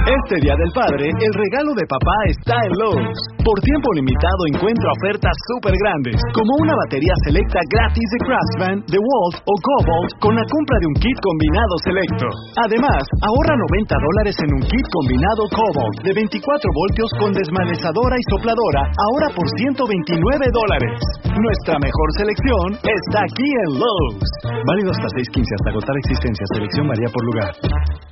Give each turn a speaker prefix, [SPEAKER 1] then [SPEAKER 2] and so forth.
[SPEAKER 1] Este Día del Padre, el regalo de papá está en Lowe's. Por tiempo limitado encuentra ofertas súper grandes, como una batería selecta gratis de Craftsman, DeWalt o Cobalt con la compra de un kit combinado selecto. Además, ahorra $90 en un kit combinado Cobalt de 24 voltios con desmalezadora y sopladora, ahora por $129. Nuestra mejor selección está aquí en Lowe's. Válido hasta 6/15 hasta agotar existencia. Selección varía por lugar.